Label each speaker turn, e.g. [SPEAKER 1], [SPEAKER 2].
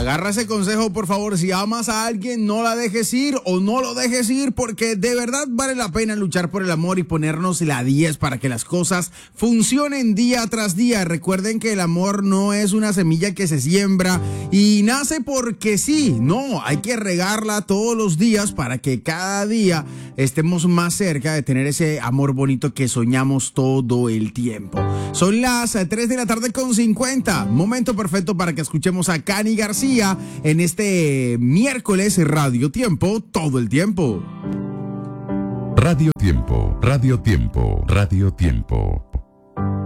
[SPEAKER 1] Agarra ese consejo, por favor. Si amas a alguien, no la dejes ir o no lo dejes ir, porque de verdad vale la pena luchar por el amor y ponernos la 10 para que las cosas funcionen día tras día. Recuerden que el amor no es una semilla que se siembra y nace porque sí. No, hay que regarla todos los días para que cada día estemos más cerca de tener ese amor bonito que soñamos todo el tiempo. Son las 3 de la tarde con 50. Momento perfecto para que escuchemos a Cani García en este miércoles Radio Tiempo, todo el tiempo.
[SPEAKER 2] Radio Tiempo, Radio Tiempo, Radio Tiempo.